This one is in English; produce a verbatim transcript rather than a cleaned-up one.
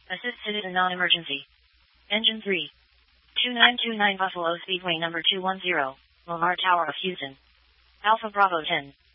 Assist citizen non-emergency. Engine three. two nine two nine Buffalo Speedway number two one zero, Lamar Tower of Houston. Alpha Bravo ten.